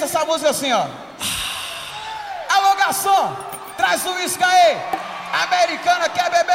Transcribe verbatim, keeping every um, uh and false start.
conhece essa música assim, ó. Alô, garçom, traz o uísque aí. Americana quer beber.